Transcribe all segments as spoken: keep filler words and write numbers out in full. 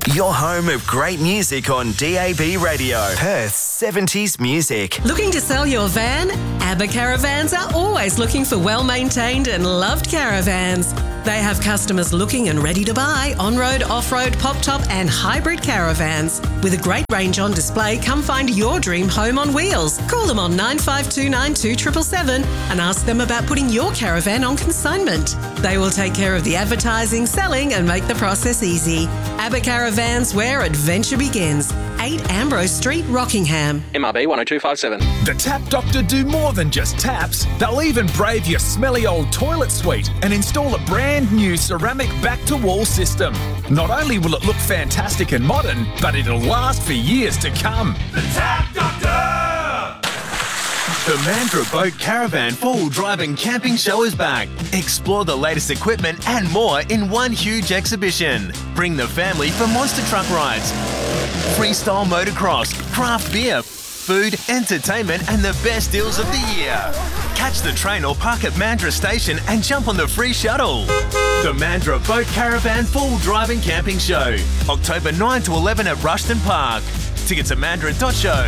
Your home of great music on D A B Radio. Perth's seventies music. Looking to sell your van? ABBA Caravans are always looking for well-maintained and loved caravans. They have customers looking and ready to buy on-road, off-road, pop-top and hybrid caravans. With a great range on display, come find your dream home on wheels. Call them on nine five two nine two seven seven seven and ask them about putting your caravan on consignment. They will take care of the advertising, selling and make the process easy. ABBA Caravans, where adventure begins. eight Ambrose Street, Rockingham. M R B one oh two five seven. The Tap Doctor do more than just taps. They'll even brave your smelly old toilet suite and install a brand new ceramic back-to-wall system. Not only will it look fantastic and modern, but it'll last for years to come. The Tap Doctor! The Mandurah Boat Caravan four-wheel drive and camping show is back. Explore the latest equipment and more in one huge exhibition. Bring the family for monster truck rides, freestyle motocross, craft beer, food, entertainment and the best deals of the year. Catch the train or park at Mandurah Station and jump on the free shuttle. The Mandurah Boat Caravan four-wheel drive and camping show. October ninth to eleventh at Rushton Park. Tickets at mandurah dot show.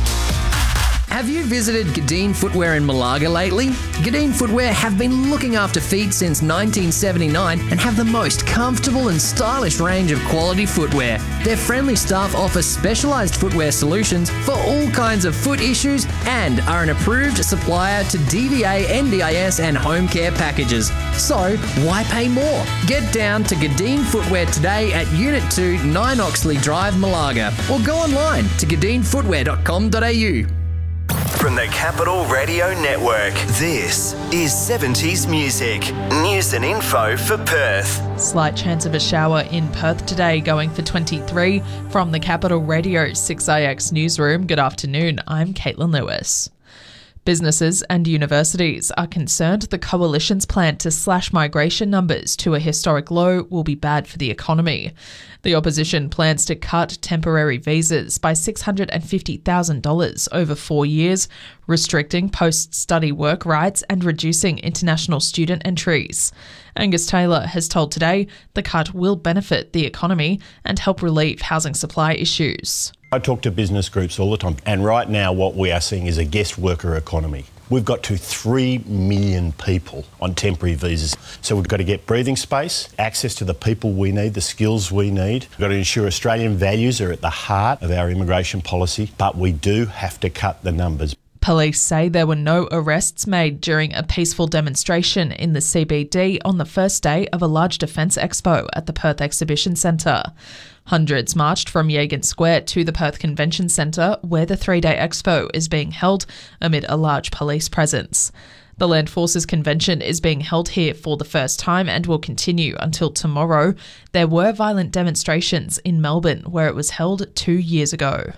Have you visited Gadeen Footwear in Malaga lately? Gadeen Footwear have been looking after feet since nineteen seventy-nine and have the most comfortable and stylish range of quality footwear. Their friendly staff offer specialised footwear solutions for all kinds of foot issues and are an approved supplier to D V A, N D I S and home care packages. So, why pay more? Get down to Gadeen Footwear today at Unit two, nine Oxley Drive, Malaga, or go online to gadeen footwear dot com dot a u. From the Capital Radio Network, this is seventies Music. News and info for Perth. Slight chance of a shower in Perth today, going for twenty-three. From the Capital Radio six I X newsroom, good afternoon, I'm Caitlin Lewis. Businesses and universities are concerned the Coalition's plan to slash migration numbers to a historic low will be bad for the economy. The opposition plans to cut temporary visas by six hundred fifty thousand dollars over four years, restricting post-study work rights and reducing international student entries. Angus Taylor has told Today the cut will benefit the economy and help relieve housing supply issues. I talk to business groups all the time, and right now what we are seeing is a guest worker economy. We've got to three million people on temporary visas. So we've got to get breathing space, access to the people we need, the skills we need. We've got to ensure Australian values are at the heart of our immigration policy, but we do have to cut the numbers. Police say there were no arrests made during a peaceful demonstration in the C B D on the first day of a large defence expo at the Perth Exhibition Centre. Hundreds marched from Yagan Square to the Perth Convention Centre, where the three-day expo is being held amid a large police presence. The Land Forces Convention is being held here for the first time and will continue until tomorrow. There were violent demonstrations in Melbourne, where it was held two years ago.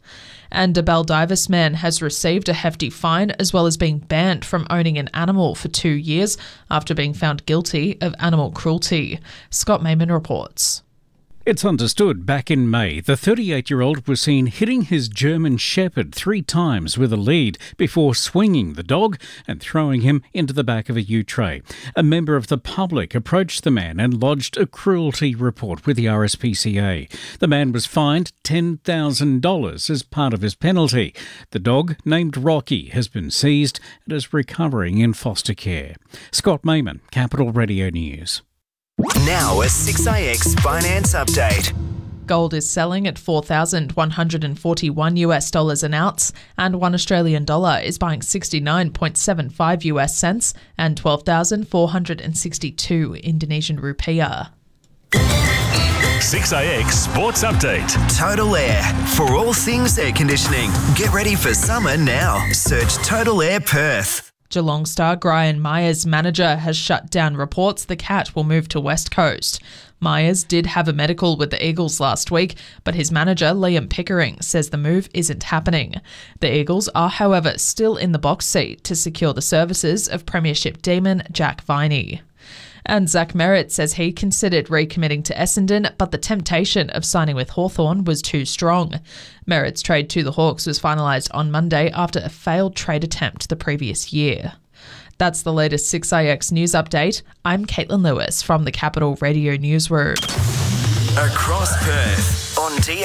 And a Baldivis man has received a hefty fine as well as being banned from owning an animal for two years after being found guilty of animal cruelty. Scott Mayman reports. It's understood back in May, the thirty-eight-year-old was seen hitting his German Shepherd three times with a lead before swinging the dog and throwing him into the back of a U-tray. A member of the public approached the man and lodged a cruelty report with the R S P C A. The man was fined ten thousand dollars as part of his penalty. The dog, named Rocky, has been seized and is recovering in foster care. Scott Mayman, Capital Radio News. Now a six I X finance update. Gold is selling at four thousand one hundred forty-one US dollars an ounce, and one Australian dollar is buying sixty-nine point seven five US cents and twelve thousand four hundred sixty-two Indonesian rupiah. six I X Sports Update. Total Air. For all things air conditioning. Get ready for summer now. Search Total Air Perth. Geelong star Brian Myers' manager has shut down reports the Cat will move to West Coast. Myers did have a medical with the Eagles last week, but his manager, Liam Pickering, says the move isn't happening. The Eagles are, however, still in the box seat to secure the services of Premiership demon Jack Viney. And Zach Merritt says he considered recommitting to Essendon, but the temptation of signing with Hawthorn was too strong. Merritt's trade to the Hawks was finalised on Monday after a failed trade attempt the previous year. That's the latest six I X news update. I'm Caitlin Lewis from the Capital Radio Newsroom. across Perth on D